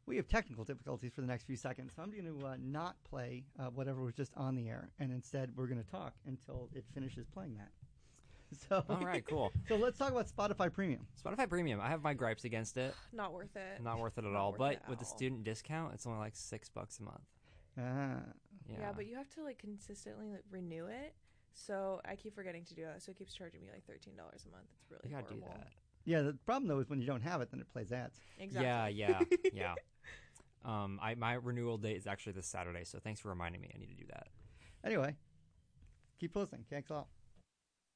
We have technical difficulties for the next few seconds, so I'm going to not play whatever was just on the air, and instead we're going to talk until it finishes playing that. So, all right, cool. So let's talk about Spotify Premium. Spotify Premium, I have my gripes against it. Not worth it. Not worth it at all. But with the student discount, it's only like $6 a month. Yeah, but you have to like consistently renew it. So I keep forgetting to do that. So it keeps charging me like $13 a month. It's really horrible. You gotta do that. Yeah, the problem though is when you don't have it, then it plays ads. Exactly. Yeah. My renewal date is actually this Saturday, so thanks for reminding me. I need to do that. Anyway, keep listening. Thanks all.